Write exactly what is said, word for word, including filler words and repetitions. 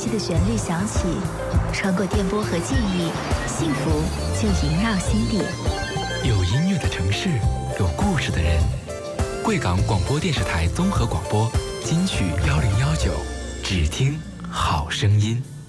的旋律响起，穿过电波和记忆，幸福就萦绕心底。 有音乐的城市，有故事的人。贵港广播电视台综合广播金曲幺零幺九，只听好声音。